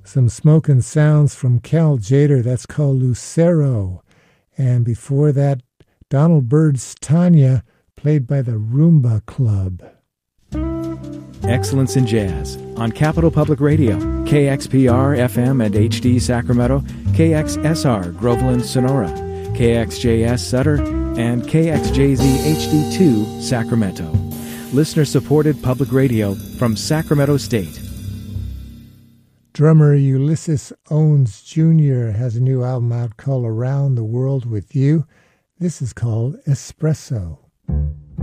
Some smoking sounds from Cal Jader, that's called Lucero. And before that, Donald Byrd's Tanya, played by the Roomba Club. Excellence in Jazz on Capital Public Radio, KXPR FM and HD Sacramento, KXSR Groveland Sonora, KXJS Sutter, and KXJZ HD2 Sacramento. Listener-supported public radio from Sacramento State. Drummer Ulysses Owens Jr. has a new album out called Around the World with You. This is called Espresso.